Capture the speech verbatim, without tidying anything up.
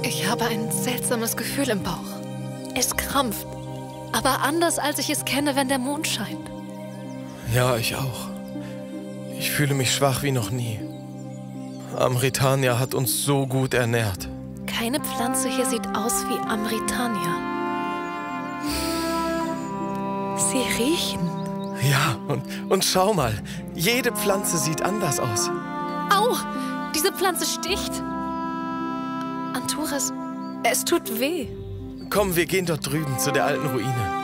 Ich habe ein seltsames Gefühl im Bauch. Es krampft, aber anders, als ich es kenne, wenn der Mond scheint. Ja, ich auch. Ich fühle mich schwach wie noch nie. Amritania hat uns so gut ernährt. Keine Pflanze hier sieht aus wie Amritania. Sie riechen. Ja, und, und schau mal, jede Pflanze sieht anders aus. Au, diese Pflanze sticht. Anturas, es tut weh. Komm, wir gehen dort drüben zu der alten Ruine.